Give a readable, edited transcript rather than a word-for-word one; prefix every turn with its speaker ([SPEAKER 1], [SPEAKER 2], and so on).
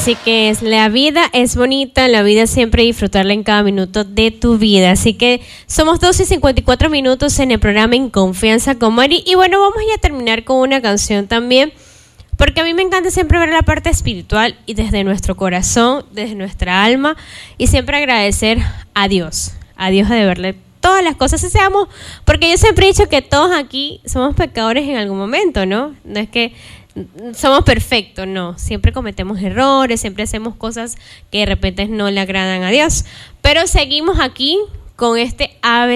[SPEAKER 1] Así que la vida es bonita, la vida siempre disfrutarla en cada minuto de tu vida. Así que somos 12:54 en el programa En Confianza con Mari. Y bueno, vamos ya a terminar con una canción también, porque a mí me encanta siempre ver la parte espiritual y desde nuestro corazón, desde nuestra alma, y siempre agradecer a Dios de verle todas las cosas. Seamos, porque yo siempre he dicho que todos aquí somos pecadores en algún momento, ¿no? No es que somos perfectos, no. Siempre cometemos errores, siempre hacemos cosas que de repente no le agradan a Dios. Pero seguimos aquí con este ave